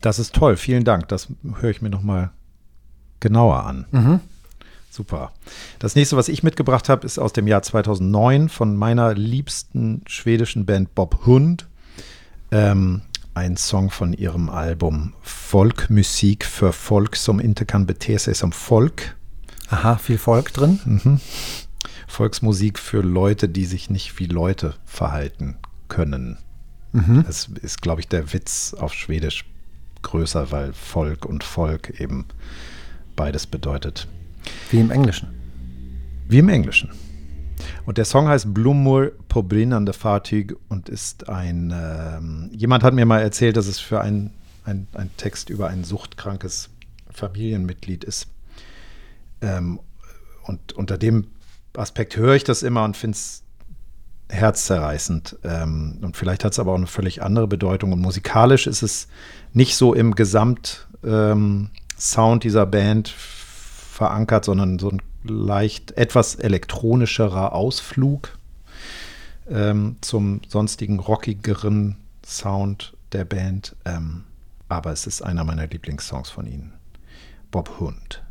Das ist toll, vielen Dank. Das höre ich mir nochmal genauer an. Mhm. Super. Das nächste, was ich mitgebracht habe, ist aus dem Jahr 2009 von meiner liebsten schwedischen Band Bob Hund. Ein Song von ihrem Album Folkmusik för folk som inte kan bete sig som folk. Aha, viel Volk drin. Mhm. Volksmusik für Leute, die sich nicht wie Leute verhalten können. Mhm. Es ist, glaube ich, der Witz auf Schwedisch größer, weil Volk und Volk eben beides bedeutet. Wie im Englischen. Wie im Englischen. Und der Song heißt Blommor på brinnande fartyg und ist jemand hat mir mal erzählt, dass es für ein Text über ein suchtkrankes Familienmitglied ist. Und unter dem Aspekt höre ich das immer und finde es herzzerreißend. Und vielleicht hat es aber auch eine völlig andere Bedeutung. Und musikalisch ist es nicht so im Gesamtsound dieser Band verankert, sondern so ein leicht etwas elektronischerer Ausflug zum sonstigen rockigeren Sound der Band. Aber es ist einer meiner Lieblingssongs von ihnen. Bob Hund.